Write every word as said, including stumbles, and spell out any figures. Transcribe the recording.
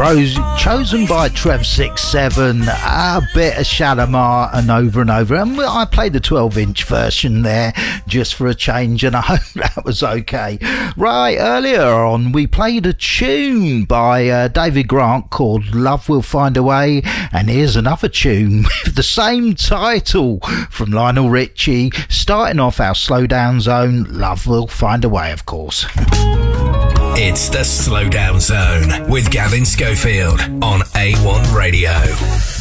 Pros, chosen by Trev six seven, a bit of Shalimar and Over and Over, and I played the twelve inch version there just for a change, and I hope that was okay. Right, earlier on we played a tune by uh, David Grant called Love Will Find a Way, and here's another tune with the same title from Lionel Richie, starting off our Slowdown Zone. Love Will Find a Way, of course. It's the Slowdown Zone with Gavin Schofield on A one Radio.